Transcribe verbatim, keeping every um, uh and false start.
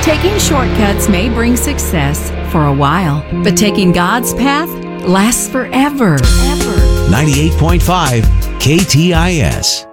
Taking shortcuts may bring success for a while, but taking God's path lasts forever. Ever. ninety-eight point five K T I S.